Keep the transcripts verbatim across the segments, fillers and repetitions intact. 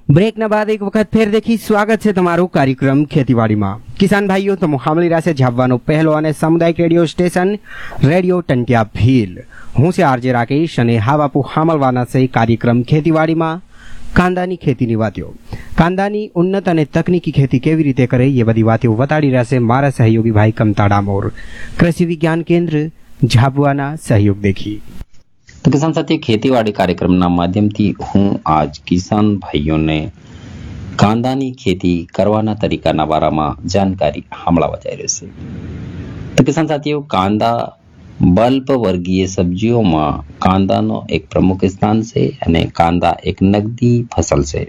બ્રેકના બાદ એક વખત ફેર દેખી સ્વાગત છે તમારું કાર્યક્રમ ખેતીવાડીમાં. કિસાન ભાઈઓ, તો મળી રહ્યા છે ઝાપવાનો પહેલો અને સામુદાયિક રેડિયો સ્ટેશન રેડિયો ટંટિયા ભીલ. હું છે આરજે રાકેશ અને હા બાપુ સાંભળવાના છે કાર્યક્રમ ખેતીવાડીમાં કાંદાની ખેતીની વાતો. કાંદાની ઉન્નત અને તકનીકી ખેતી કેવી રીતે કરે એ બધી વાતો વતાડી રહ્યા છે મારા સહયોગી ભાઈ કમતા ડામોર, કૃષિ વિજ્ઞાન કેન્દ્ર ઝાબવાના સહયોગ દેખી. તો કિસાન સાથી, ખેતીવાડી કાર્યક્રમના માધ્યમથી હું આજ કિસાન ભાઈઓને કાંદાની ખેતી કરવાના તરીકાના બારામાં જાણકારી હમણાવા જઈ રહ્યો છે. તો કિસાન સાથીઓ, કાંદા બલ્બ વર્ગીય સબ્જીઓમાં કાંદાનો એક પ્રમુખ સ્થાન છે અને કાંદા એક નગદી ફસલ છે.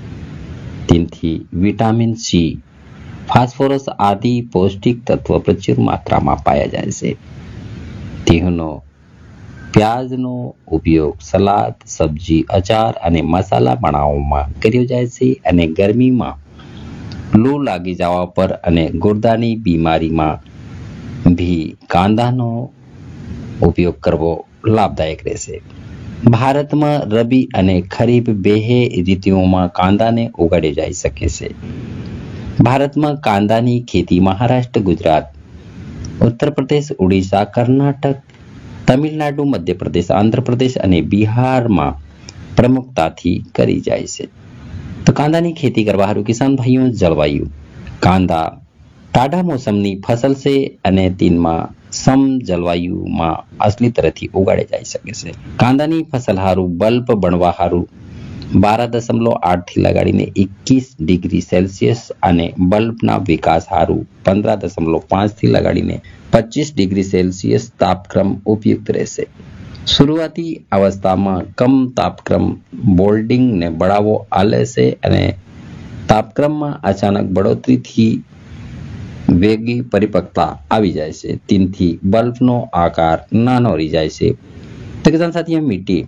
તેનાથી વિટામિન સી, ફોસ્ફરસ આદિ પૌષ્ટિક તત્વ પ્રચુર માત્રામાં પાયા જાય છે. તેનો પ્યાજનો ઉપયોગ સલાદ, સબ્જી, અચાર અને મસાલા બનાવવામાં કર્યો જાય છે અને ગરમીમાં લૂ લાગી જવા પર અને ગુર્દાની બીમારીમાં ભી કાંદાનો ઉપયોગ કરવો લાભદાયક રહેશે. ભારતમાં રબી અને ખરીફ બેહે ઋતુઓમાં કાંદાને ઉગાડ્યો જઈ શકે છે. ભારતમાં કાંદાની ખેતી મહારાષ્ટ્ર, ગુજરાત, ઉત્તર પ્રદેશ, ઓડિશા, કર્ણાટક, તમિલનાડુ, મધ્યપ્રદેશ, આંધ્રપ્રદેશ અને બિહારમાં પ્રમુખતાથી કરી જાય છે. તો કાંદાની ખેતી કરવા હારું કિસાન ભાઈઓ, જળવાયુ કાંદા ટાઢા મોસમની ફસલ છે અને તેમાં સમ જળવાયુમાં અસલી તરફથી ઉગાડે જઈ શકે છે. કાંદાની ફસલ હારું બલ્બ બનવા હારું બાર દશમલવ આઠ થી લગાડીને એકવીસ ડિગ્રી સેલ્સિયસ અને બલ્બના વિકાસ હારું પંદર દશમલવ પાંચ થી લગાડીને પચીસ ડિગ્રી સેલ્સિયસ તાપક્રમ ઉપયુક્ત રહેશે. શરૂઆતી અવસ્થામાં કમ તાપક્રમ બોલ્ડિંગને બળાવો આલે છે અને તાપક્રમમાં અચાનક બઢોતરીથી વેગી પરિપક્વતા આવી જાય છે. તેનાથી બલ્બનો આકાર નાનો રહી જાય છે. તો કિસાન સાથીઓ, મીઠી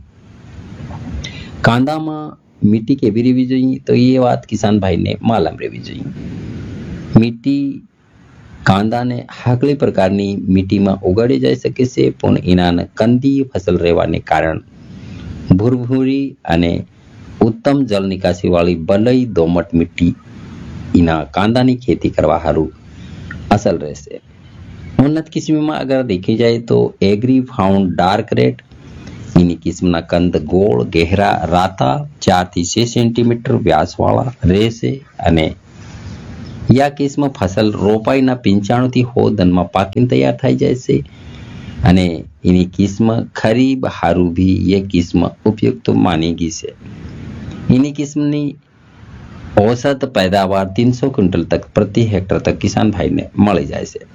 કાંદામાં મીઠી કેવી રહેવી જોઈએ? તો એ વાત કિસાન ભાઈને માલમ રહેવી જોઈએ. મીઠી કાંદાને હાકલી પ્રકારની મીઠીમાં ઉગાડી જઈ શકે છે, પણ એના કંદી ફસલ રહેવાને કારણ ભૂરભૂરી અને ઉત્તમ જળ નિકાસી વાળી બલઈ દોમટ મીઠી એના કાંદાની ખેતી કરવા હારું અસલ રહેશે. ઉન્નત કિસ્મમાં અગર દેખી જાય તો એગ્રી ફાઉન્ડ ડાર્ક રેડ એની કિસ્મના કંદ ગોળ, ગહેરા, રાતા ચાર થી છ સેન્ટીમીટર વ્યાસવાળા રહેશે અને યા કિસ્મ ફસલ રોપાઈના પંચાણું થી સો દનમાં પાકીને તૈયાર થઈ જાય છે અને એની કિસ્મ ખરીબ હારું ભી એ કિસ્મ ઉપયુક્ત માની ગઈ છે. એની કિસ્મની औसत पैदावार तीनसौ क्विंटल तक प्रति हेक्टर तक किसान भाई ने मળી જાય છે.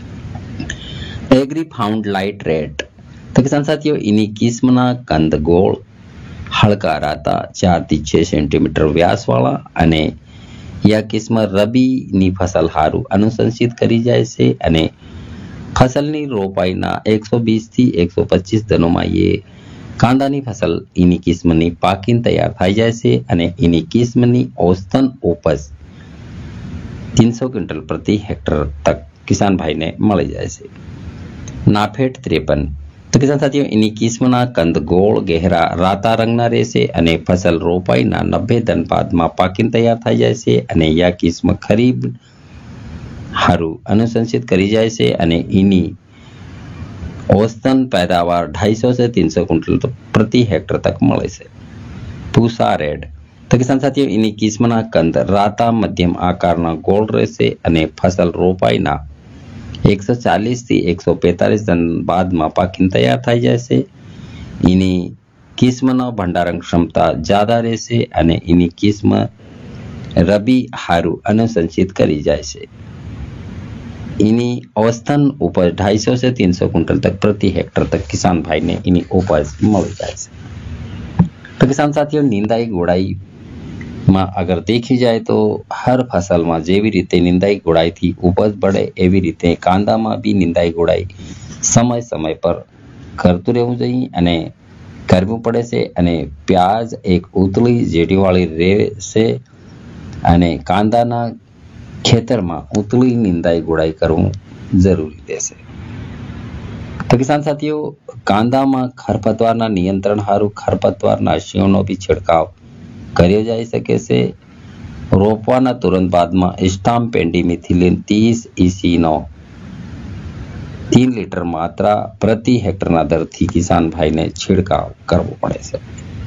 एग्री फाउंड लाइट रेट, तो किसान साथियों, इन्हीं किस्मना कंद गोળ, હળકા રાતા ચાર થી છ સેન્ટીમીટર વ્યાસ વાળા અને યા કિસ્મ રબીની ફસલ હારું અનુશંસિત કરી જાય છે અને ફસલની રોપાઈના એકસો વીસ થી એકસો પચીસ દિનોમાં એ કાંદાની ફસલ એની કિસ્મની પાકીને તૈયાર થઈ જાય છે અને એની કિસ્મની औसतन ઉપજ तीनसौ क्विंटल प्रति हेक्टर तक किसान भाई ने મળી જાય છે. નાફેડ ત્રેપન, તો કિસાન સાથીઓ, એની કિસ્મના કંદ ગોળ, ગહેરા, રાતા રંગના રહેશે અને ફસલ રોપાઈના નબ્બે દિન બાદમાં પાકીને તૈયાર થઈ જાય છે અને યા કિસ્મ ખરીબ હારું અનુશંસિત કરી જાય છે અને એની औसतन पैदावार ढाई सौ से तीन सौ क्विंटल प्रति हेक्टर तक મળે છે. પૂસા રેડ, તો કિસાન સાથીઓ, એની કિસ્મના કંદ રાતા મધ્યમ આકારના ગોળ રહેશે અને ફસલ રોપાઈના એકસો ચાલીસ થી એકસો પેતાલીસ દિન બાદમાં પાકીને તૈયાર થઈ જાય છે. એની કિસ્મનો ભંડારણ ક્ષમતા જ્યાદા રહેશે અને એની કિસ્મ રબી હારું અનુશંસિત કરી જાય છે. इन्हीं औसतन उपज ढाई सौ से तीन सौ क्विंटल तक प्रति हेक्टर तक किसान भाई ने इन्हीं उपज मिल जाए. तो किसान साथियों, निंदाई गोड़ाई में अगर देखी जाए तो हर फसल में जेवी रीते निंदाई गोड़ाई थी उपज बढ़े एवी रीते कांदा में भी निंदाई गोड़ाई समय समय पर करतु रहવું જોઈએ અને કરવું પડે છે અને પ્યાજ એક ઉતળી જેડીવાળી રહેશે અને કાંદાના ખેતરમાં ઉતળી નિંદાઈ ગોળાઈ કરવું જરૂરી રહેશે. તો કિસાન સાથીઓ, કાંદામાં ખરપતવારના નિયંત્રણ હારું ખરપતવારનાશીઓનો બી છિડકાવ કર્યો જઈ શકે છે. રોપવાના તુરંત બાદમાં સ્ટામ પેન્ડીમિથિલિન ત્રીસ ઇસીનો तीन लीटर मात्रा प्रति हेक्टરના દરથી કિસાન ભાઈને છિડકાવ કરવો પડે છે.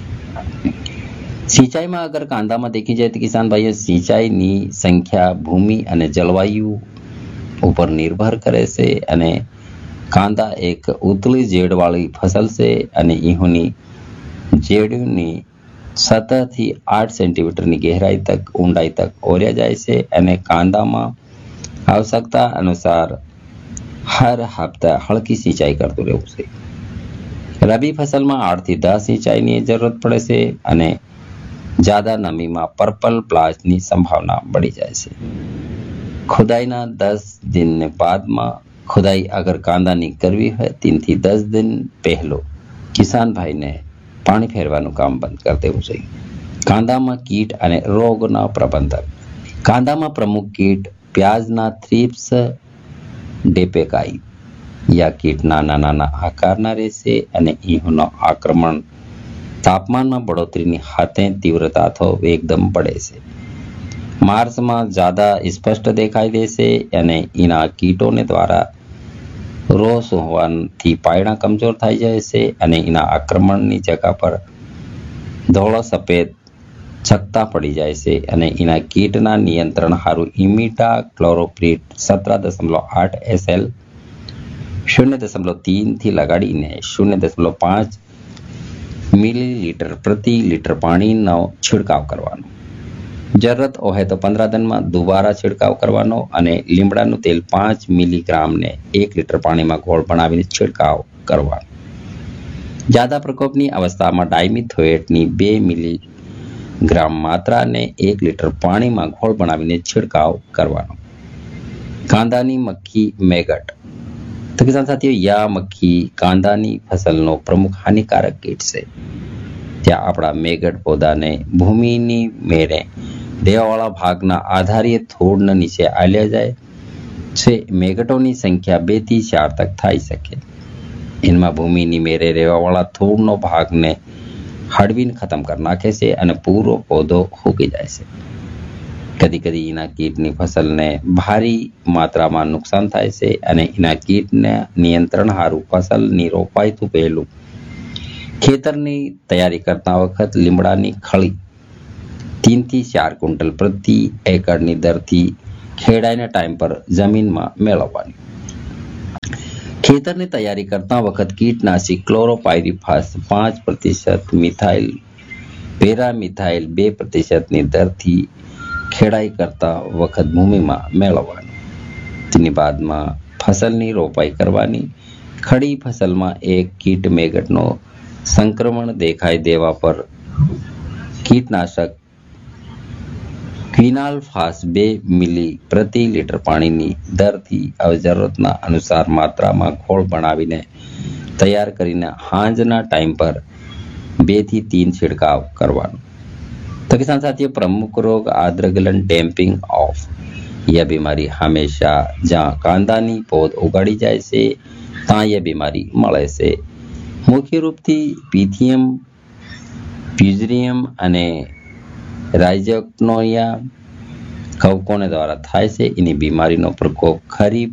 સિંચાઈમાં અગર કાંદામાં દેખી જાય તો કિસાન ભાઈઓ સિંચાઈની સંખ્યા ભૂમિ અને જલવાયુ ઉપર નિર્ભર કરે છે અને કાંદા એક ઉતળી જેડવાળી ફસલ છે અને ઈહોની જેડની સતથી આઠ સેન્ટીમીટરની ગહેરાઈ તક ઊંડાઈ તક ઓર્યા જાય છે અને કાંદામાં આવશ્યકતા અનુસાર हर हफ्ता हल्की सिंचाई करते रहવું છે. રબી ફસલમાં આઠ થી દસ સિંચાઈની જરૂરત પડે છે અને જ્યાદા નમીમાં પર્પલ બ્લાસ્ટની સંભાવના બળી જાય છે. ખુદાઈના દસ દિન બાદમાં ખુદાઈ અગર કાંદાની કરવી હોય તીનથી દસ દિન પહેલો કિસાન ભાઈને પાણી ફેરવાનું કામ બંધ કરી દેવું જોઈએ. કાંદામાં કીટ અને રોગના પ્રબંધન. કાંદામાં પ્રમુખ કીટ પ્યાજના થ્રિપ્સ ડેપેકાઈ યા કીટ નાના નાના આકારના રહેશે અને ઈહોનો આક્રમણ તાપમાનમાં બઢોતરીની હાથે તીવ્રતાથી એકદમ પડે છે. માર્ચમાં જ્યાદા સ્પષ્ટ દેખાઈ દેશે અને એના કીટોને દ્વારા રોસ હોવાથી પાયણા કમજોર થઈ જાય છે અને એના આક્રમણની જગા પર ધોળો સફેદ છકતા પડી જાય છે અને એના કીટના નિયંત્રણ હારું ઇમિટા ક્લોરોપ્રીટ સત્તર દશમલવ આઠ એસએલ શૂન્ય દશમલવ तीन થી લગાડીને શૂન્ય દશમલવ પાંચ મિલીલીટર પ્રતિ લીટર પાણીનો છિડકાવ કરવાનો. જરૂરત હોય તો પંદર દિનમાં દુબારા છિડકાવ કરવાનો અને લીમડાનું તેલ પાંચ મિલીગ્રામને એક લીટર પાણીમાં ઘોળ બનાવીને છિડકાવ કરવાનો. જ્યાદા પ્રકોપની અવસ્થામાં ડાયમિથોએટની બે મિલી ગ્રામ માત્રાને એક લીટર પાણીમાં ઘોળ બનાવીને છિડકાવ કરવાનો. કાંદાની મક્ખી મેગટ. તો કિસાન સાથીઓ, યા મક્ખી કાંદાની ફસલનો પ્રમુખ હાનિકારક કીટ છે. ત્યાં આપણા મેગટ પૌધાને ભૂમિની મેરે દેવાવાળા ભાગના આધારે થોડને નીચે આલ્યા જાય છે. મેગટોની સંખ્યા બે થી ચાર તક થઈ શકે. એમાં ભૂમિની મેરે રહેવાવાળા થોડનો ભાગને હળવીને ખતમ કરી નાખે છે અને પૂરો પૌધો ઉગી જાય છે. કદી કદી એના કીટની ફસલને ભારી માત્રામાં નુકસાન થાય છે અને એના કીટને નિયંત્રણ હારું ફસલની રોપાઈથી પહેલું ખેતરની તૈયારી કરતા વખત લીમડાની ખળી तीन થી ચાર ક્વિન્ટલ પ્રતિ એકરની દરથી ખેડાઈના ટાઈમ પર જમીનમાં મેળવવાની. ખેતરની તૈયારી કરતા વખત કીટનાશક ક્લોરોપાયરીફાસ પાંચ પ્રતિશત મિથાઇલ પેરામિથાઇલ બે પ્રતિશતની દરથી ખેડાઈ કરતા વખત ભૂમિમાં મેળવવાનું. તેની બાદમાં ફસલની રોપાઈ કરવાની. ખડી ફસલમાં એક કીટ મેગટનો સંક્રમણ દેખાઈ દેવા પર કીટનાશક ક્વિનાલફાસ બે મિલી પ્રતિ લીટર પાણીની દરથી જરૂરતના અનુસાર માત્રામાં ઘોળ બનાવીને તૈયાર કરીને હાંજના ટાઈમ પર બે થી तीन છિડકાવ કરવાનો. તો કિસાન સાથીઓ, પ્રમુખ રોગ આદ્રગલન ડેમ્પિંગ ઓફ. यह बीमारी हमेशा જ્યાં કાંદાની પોદ ઉગાડી જાય છે ત્યાં એ બીમારી મળે છે. મુખ્ય રૂપથી પીથિયમ પ્યુઝરિયમ અને રાઇઝોક્ટોનિયા કવકોને દ્વારા થાય છે. એની બીમારીનો પ્રકોપ ખરીફ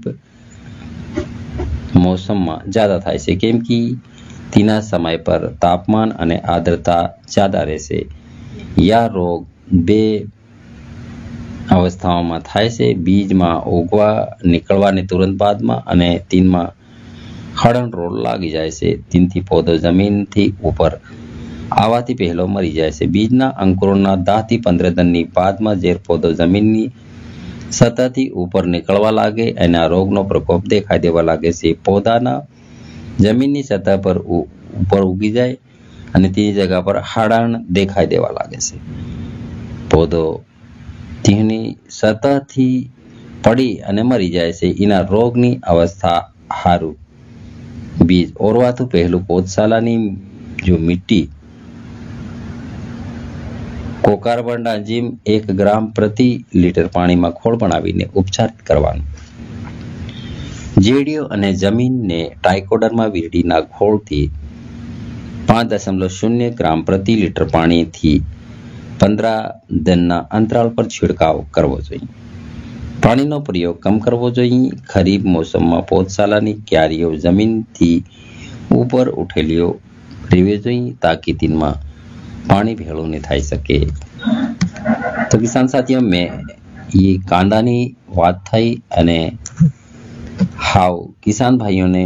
મોસમમાં જ્યાદા થાય છે કેમ કે તેના સમય પર તાપમાન અને આર્દ્રતા જ્યાદા રહેશે. યા રોગ બે અવસ્થાઓમાં થાય છે. બીજમાં ઉગવા નીકળવાની તુરંત બાદમાં અને તીનમાં હળન રોગ લાગી જાય છે. તીનથી પૌધો જમીનથી ઉપર આવાથી પહેલો મરી જાય છે. બીજના અંકુરોના દસ થી પંદર દિનની બાદમાં જે પૌધો જમીનની સતહથી ઉપર નીકળવા લાગે અને આ રોગનો પ્રકોપ દેખાઈ દેવા લાગે છે. પૌધાના જમીનની સતહ પર ઉપર ઉગી જાય અને તેની જગ્યા પર હાડાણ દેખાઈ દેવા લાગે છે. પૌધો તેની સતહથી પડી અને મરી જાય છે. એના રોગની અવસ્થા હારું બીજ ઓરવાથી પહેલું પોદશાલાની જો મિટ્ટી કોકાર્બન ડાયઝીમ એક ગ્રામ પ્રતિ લીટર પાણીમાં ખોળ બનાવીને ઉપચારિત કરવાનું. જેડીઓ અને જમીનને ટ્રાઇકોડર્મા વિરડીના ખોળથી પાંચ દશમલવ શૂન્ય ગ્રામ પ્રતિ લીટર પાણીથી પંદર દિનના અંતરાલ પર છિડકાવ કરવો જોઈએ. પાણીનો પ્રયોગ કમ કરવો જોઈએ. ખરીફ મોસમમાં પોતસાલાની ક્યારીઓ જમીનથી ઉપર ઉઠેલીઓ રહેવી જોઈએ તાકી તેમાં પાણી ભેળું નહીં થઈ શકે. તો કિસાન સાથીઓ, મેં એ કાંદાની વાત થઈ અને હાવ કિસાન ભાઈઓને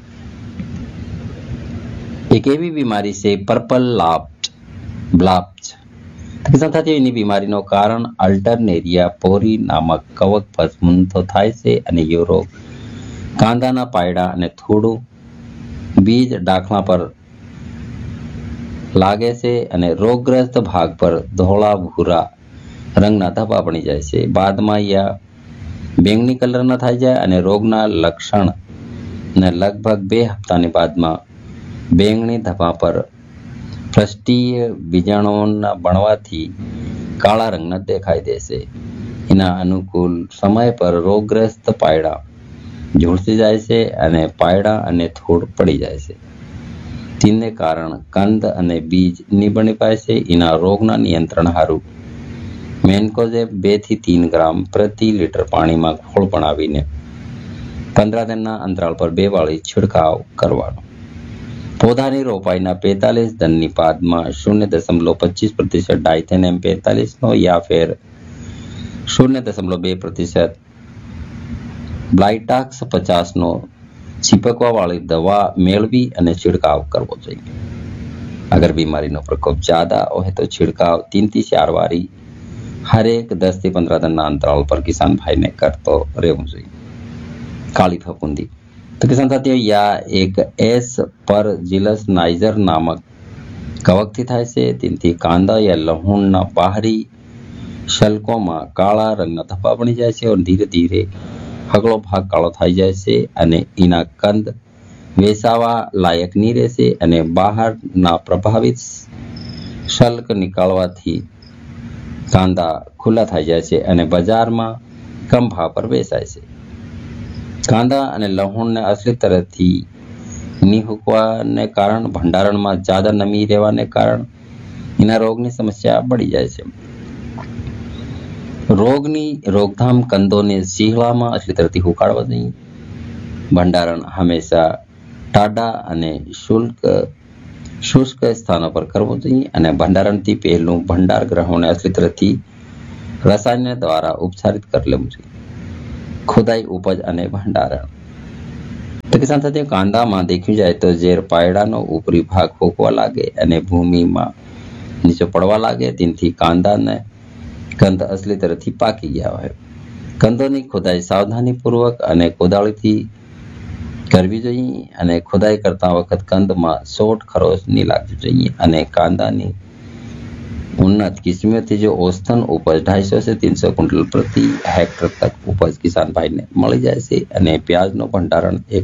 એક એવી બીમારી છે પર્પલ લાપ્ટ બ્લાપ્ટ. કિસાન સાથીઓ, એની બીમારીનું કારણ અલ્ટરનેરિયા પોરી નામક કવક ફફૂંદતો થાય છે અને એ રોગ કાંદાના પાયડા અને થોડું બીજ ડાખલા પર લાગે છે અને રોગગ્રસ્ત ભાગ પર ધોળા ભૂરા રંગના ધબ્બા બની જાય છે. બાદમાં યા બેંગની કલરના થઈ જાય અને રોગના લક્ષણ ને લગભગ બે હપ્તાની બાદમાં બેંગણી ધબ્બા પર પૃષ્ઠીય બીજાણુઓના બનવાથી કાળા રંગના દેખાઈ દેશે. એના અનુકૂળ સમય પર રોગગ્રસ્ત પાયડા ઝૂલસી જાય છે અને પાયડા અને થોડ પડી જાય છે. તેને કારણ કંદ અને બીજ નહીં બની પાય છે. એના રોગના નિયંત્રણ હારું મેન્કોઝેબ બે થી तीन ગ્રામ પ્રતિ લીટર પાણીમાં ઘોળ બનાવીને પંદર દિનના અંતરાલ પર બે વાળી છિડકાવ કરવાનો. પૌધાની રોપાઈના पैंतालीस દિનની બાદમાં शून्य दशमलव पच्चीस प्रतिशत ડાયથેનેમ पैंतालीस નો યા ફેર शून्य दशमलव બે प्रतिशत બ્લાઇટાક્સ पचास નો છીપકવા વાળી દવા મેળવી અને છિડકાવ કરવો જોઈએ. અગર બીમારીનો પ્રકોપ જ્યાદા હોય તો છિડકાવ तीन થી चार વારી હરેક दस થી पंद्रह દિનના અંતરાલ પર કિસાન ભાઈને કરતો રહેવું જોઈએ. કાળી ફફૂંદી. તો કિસાન સાથીઓ, યા એક એસ પર જીલસ નાઇઝર નામક કવકથી થાય છે. તેનાથી કાંદા યા લહુણના બહારી શલ્કોમાં કાળા રંગના ધબ્બા બની જાય છે અને ધીરે ધીરે હગલો ભાગ કાળો થઈ જાય છે અને એના કંદ વેસાવા લાયક નહીં રહેશે અને બહારના પ્રભાવિત શલ્ક નીકળવાથી કાંદા ખુલ્લા થઈ જાય છે અને બજારમાં કમ ભાવ પર વેચાય છે. કાંદા અને લહુણને અસલી તરફથી નહીં હુકવાને કારણ ભંડારણમાં જ્યાદા નમી રહેવાને કારણ એના રોગની સમસ્યા બળી જાય છે. રોગની રોકથામ કંદોને શીહળામાં અસલી તરફથી હુકાડવા જોઈએ. ભંડારણ હંમેશા ટાઢા અને શુલ્ક શુષ્ક સ્થાનો પર કરવું જોઈએ અને ભંડારણથી પહેલું ભંડાર ગ્રહોને અસલી તરફથી રસાયણ દ્વારા ઉપચારિત કરી લેવું જોઈએ. ખુદાઈ ઉપજ અને ભંડારણ. તો કિસાન સાથીઓ, કાંદામાં દેખ્યું જાય તો ઝેર પાયડાનો ઉપરી ભાગ ફોકવા લાગે અને ભૂમિમાં નીચે પડવા લાગે. તેનાથી કાંદાને કંદ અસલી તરફથી પાકી ગયા હોય. કંદોની ખુદાઈ સાવધાનીપૂર્વક અને કોદાળીથી કરવી જોઈએ અને ખુદાઈ કરતા વખત કંદમાં સોટ ખરોશ નહીં લાગવી જોઈએ અને કાંદાની ઉન્નત કિસ્મોથી જો औसतन ઉપજ ढाई सौ से तीन सौ क्विंटल प्रति हेक्टर तक उपज किसान भाई ने મળી જાય છે અને પ્યાજનો ભંડારણ એક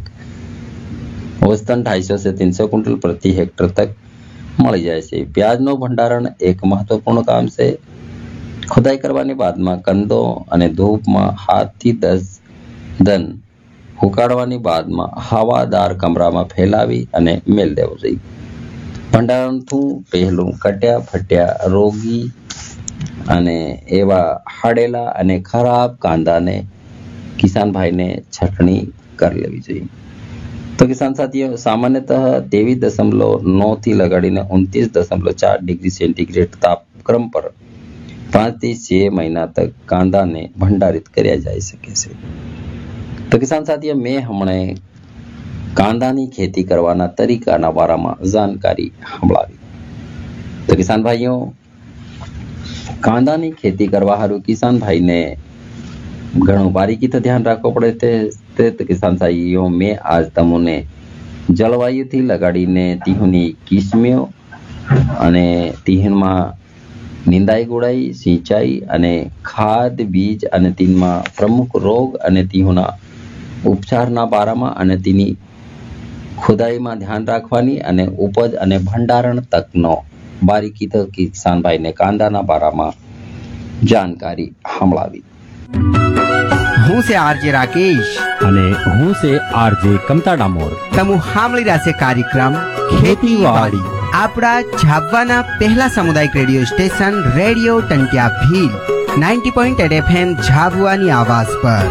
औसतन ढाई सौ से तीन सौ क्विंटल प्रति हेक्टर तक મળી જાય છે. પ્યાજનો ભંડારણ એક મહત્વપૂર્ણ કામ છે. ખુદાઈ કરવાની બાદમાં કંદો અને ધૂપમાં સાત થી દસ દન હુકાડવાની બાદમાં હવાદાર કમરામાં ફેલાવી અને મેલ દેવો જોઈએ. ભંડારણથી પહેલું કટ્યા ફટ્યા રોગી અને એવા હાડેલા અને ખરાબ કાંદાને કિસાન ભાઈને છટણી કરી લેવી જોઈએ. તો કિસાન સાથીઓ, સામાન્યતઃ तेईस दशमलव नौ થી લગાડીને उनतीस दशमलव चार ડિગ્રી સેન્ટીગ્રેડ તાપક્રમ પર પાંચ થી છ મહિના તક કાંદાને ભંડારિત કર્યા જઈ શકે છે. તો કિસાન સાથીઓ, મેં હમણે કાંદાની ખેતી કરવાના તરીકાના બારામાં જાણકારી સંભળાવી. તો કિસાન ભાઈઓ, કાંદાની ખેતી કરવા હારું કિસાન ભાઈને ઘણું બારીકીથી ધ્યાન રાખવું પડે છે. તો કિસાન ભાઈઓ, મેં આજ તમને જળવાયુથી લગાડીને તીહોની કિસ્મો અને તીહમાં નિંદાઈ ગોળાઈ સિંચાઈ અને ખાદ બીજ અને તેમાં પ્રમુખ રોગ અને તીહોના ઉપચારના બારામાં અને તેની ખુદાઈમાં ધ્યાન રાખવાની અને ઉપજ અને ભંડારણ તકનો બારીકીથી કિસાન ભાઈને કાંદાના બારામાં જાણકારી સંભળાવી. હું છે આરજે રાકેશ અને હું છે આરજે કમતા ડામોર. તમુ સાંભળી રહ્યા છે કાર્યક્રમ ખેતીવાડી. આપણા ઝાબવાના પહેલા સામુદાયિક radio station radio ટંટિયા Bhil ninety point eight FM ઝાબવાની આવાજ પર